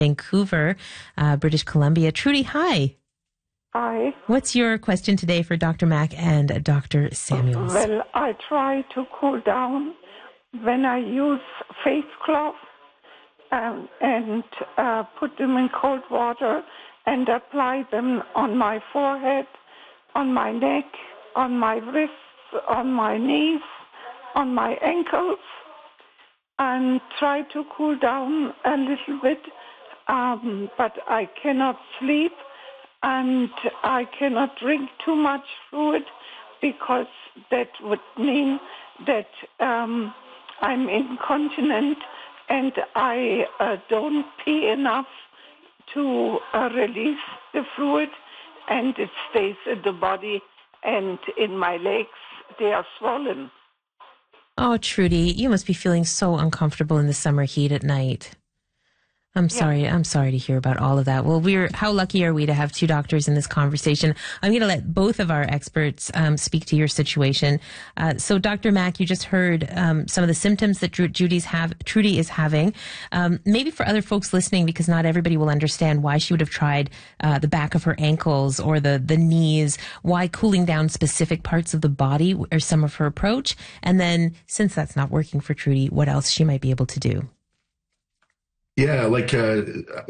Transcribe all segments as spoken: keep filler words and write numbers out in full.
Vancouver, uh, British Columbia. Trudy, hi. Hi. What's your question today for Doctor Mack and Doctor Samuels? Well, I try to cool down when I use face cloth um, and uh, put them in cold water and apply them on my forehead, on my neck, on my wrists, on my knees, on my ankles, and try to cool down a little bit, um, but I cannot sleep. And I cannot drink too much fluid because that would mean that um, I'm incontinent and I uh, don't pee enough to uh, release the fluid, and it stays in the body and in my legs. They are swollen. Oh, Trudy, you must be feeling so uncomfortable in the summer heat at night. I'm sorry. Yeah. I'm sorry to hear about all of that. Well, we're, how lucky are we to have two doctors in this conversation? I'm going to let both of our experts um, speak to your situation. Uh, so, Doctor Mack, you just heard um, some of the symptoms that Dru- Judy's have, Trudy is having. Um, maybe for other folks listening, because not everybody will understand why she would have tried uh, the back of her ankles or the, the knees, why cooling down specific parts of the body or some of her approach. And then, since that's not working for Trudy, what else she might be able to do. Yeah, like uh,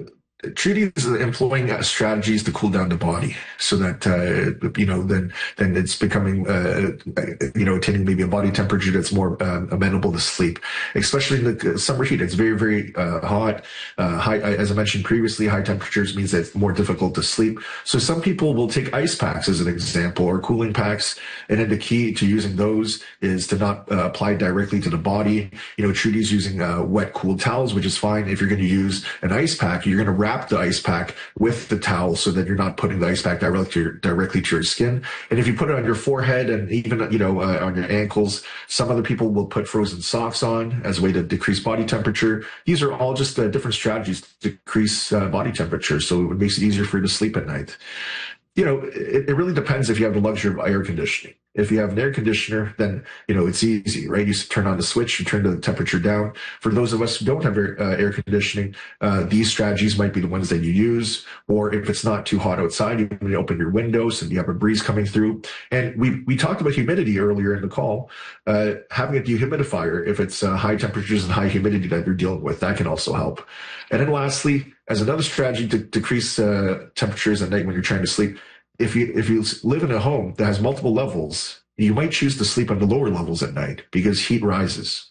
Trudy is employing uh, strategies to cool down the body so that, uh, you know, then then it's becoming, uh, you know, attaining maybe a body temperature that's more uh, amenable to sleep, especially in the summer heat. It's very, very uh, hot. Uh, high, as I mentioned previously, high temperatures means that it's more difficult to sleep. So some people will take ice packs as an example, or cooling packs. And then the key to using those is to not uh, apply directly to the body. You know, Trudy's using uh, wet, cool towels, which is fine. If you're going to use an ice pack, you're going to wrap the ice pack with the towel so that you're not putting the ice pack directly to your, directly to your skin. And if you put it on your forehead and even, you know, uh, on your ankles, some other people will put frozen socks on as a way to decrease body temperature. These are all just uh, different strategies to decrease uh, body temperature. So it makes it easier for you to sleep at night. You know, it, it really depends if you have the luxury of air conditioning. If you have an air conditioner, then, you know, it's easy, right? You turn on the switch, you turn the temperature down. For those of us who don't have air, uh, air conditioning, uh, these strategies might be the ones that you use. Or if it's not too hot outside, you can open your windows and you have a breeze coming through. And we, we talked about humidity earlier in the call. Uh, having a dehumidifier, if it's uh, high temperatures and high humidity that you're dealing with, that can also help. And then lastly, as another strategy to decrease uh, temperatures at night when you're trying to sleep, If you if you live in a home that has multiple levels, you might choose to sleep on the lower levels at night because heat rises.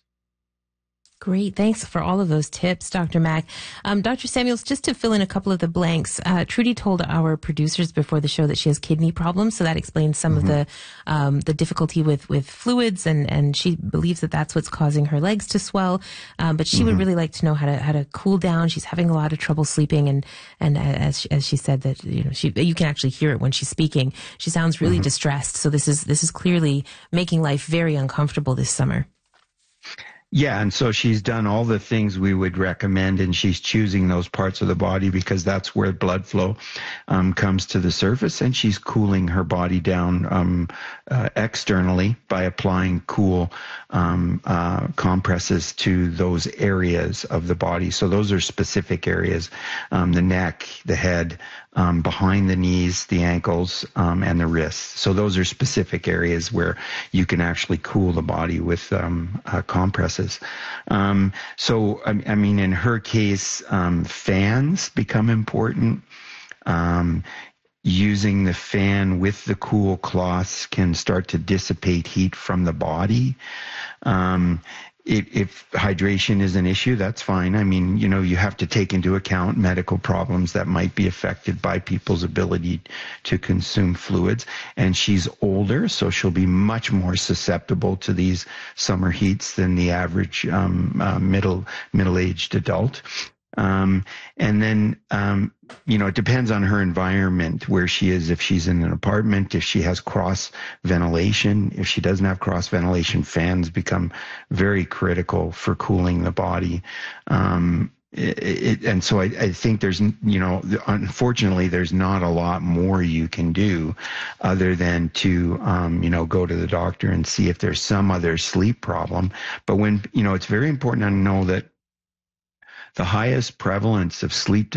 Great. Thanks for all of those tips, Doctor Mack. Um, Doctor Samuels, just to fill in a couple of the blanks, uh, Trudy told our producers before the show that she has kidney problems. So that explains some mm-hmm. of the, um, the difficulty with, with fluids. And, and she believes that that's what's causing her legs to swell. Um, but she mm-hmm. would really like to know how to, how to cool down. She's having a lot of trouble sleeping. And, and as, as she said that, you know, she, you can actually hear it when she's speaking. She sounds really mm-hmm. distressed. So this is, this is clearly making life very uncomfortable this summer. Yeah, and so she's done all the things we would recommend, and she's choosing those parts of the body because that's where blood flow um, comes to the surface, and she's cooling her body down um, uh, externally by applying cool um, uh, compresses to those areas of the body. So those are specific areas, um, the neck, the head, um, behind the knees, the ankles, um, and the wrists. So those are specific areas where you can actually cool the body with um, uh, compresses. Um, so, I, I mean, in her case, um, fans become important. Um, using the fan with the cool cloths can start to dissipate heat from the body. Um, It, if hydration is an issue, that's fine. I mean, you know, you have to take into account medical problems that might be affected by people's ability to consume fluids. And she's older, so she'll be much more susceptible to these summer heats than the average um, uh, middle middle-aged adult. Um, and then, um, you know, it depends on her environment, where she is. If she's in an apartment, if she has cross ventilation, if she doesn't have cross ventilation, fans become very critical for cooling the body. Um, it, it, and so I, I think there's, you know, unfortunately, there's not a lot more you can do other than to, um, you know, go to the doctor and see if there's some other sleep problem. But when, you know, it's very important to know that the highest prevalence of sleep